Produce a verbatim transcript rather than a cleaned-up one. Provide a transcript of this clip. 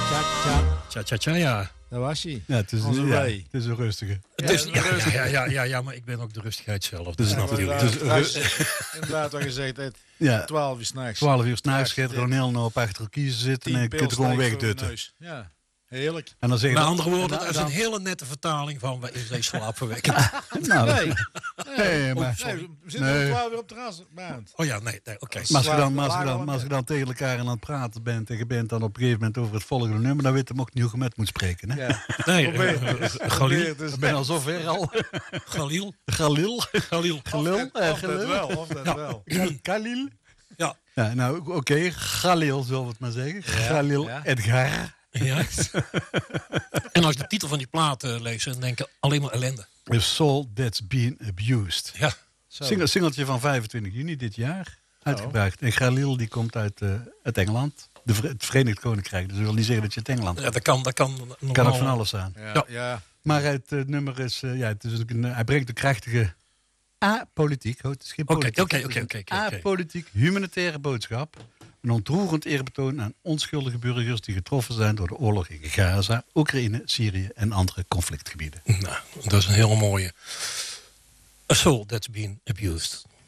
Tja, tja, tja, ja. Daar was hij. Ja, het is, Onze ja, Ray. het is een rustige. Het is, Ja, ja, rustig. ja, ja, ja, ja, maar ik ben ook de rustigheid zelf. Dus Dat ja, snap je. inderdaad, Dus, straks, inderdaad wat gezegd heeft. Ja, twaalf uur s'nachts. twaalf uur s'nachts Ja, gaat er gewoon heel nou op achter de kiezen zitten en je kunt pils er gewoon steek voor de wegdutten. neus. Ja, heerlijk. En dan zeg je Met dan- andere woorden, en dat is dan- een hele nette vertaling van wat is deze slaapverwekkend. Nou, Nee, nee, maar, nee, we zitten Nee. om twaalf uur op het terras. Maand. Oh ja, nee, nee oké. maar als je dan, maar als je Slaap- dan, maar als je dan tegen elkaar aan het praten bent en je bent dan op een gegeven moment over het volgende nummer, dan weet je hem ook niet hoe je met moet spreken. Hè? Ja. Nee, Probeer eh, het. eh, Probeer Galil. het eens. Ik ben al zover al. Galil. Galil. Galil. Galil. Of eh, dat Galil. wel, of dat Ja. wel. Galil. Ja. Ja, nou oké, okay. Galil zullen we het maar zeggen. Ja, Galil ja. Edgar. Ja. En als je de titel van die plaat uh, leest, dan denk je alleen maar ellende. A Soul That's Been Abused. Ja. Zo. Single, singeltje van vijfentwintig juni dit jaar. Uitgebracht. En Galil die komt uit, uh, uit Engeland. De, het Verenigd Koninkrijk. Dus dat wil niet zeggen dat je uit Engeland Ja, dat kan, dat kan, normaal. kan ook van alles aan. Ja, Ja. ja. Maar het uh, nummer is, uh, ja, het is ook een, uh, hij brengt een krachtige apolitiek. Oh, het is geen Oké, politiek. oké, Het is oké, een oké, oké. Apolitiek, humanitaire boodschap. Een ontroerend eerbetoon aan onschuldige burgers die getroffen zijn door de oorlog in Gaza, Oekraïne, Syrië en andere conflictgebieden. Nou, dat is een hele mooie. A soul that's been abused.